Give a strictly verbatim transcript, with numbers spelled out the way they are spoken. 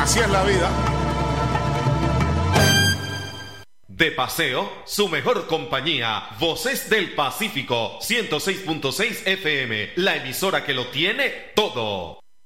Así es la vida. De paseo, su mejor compañía, Voces del Pacífico, ciento seis punto seis F M, la emisora que lo tiene todo.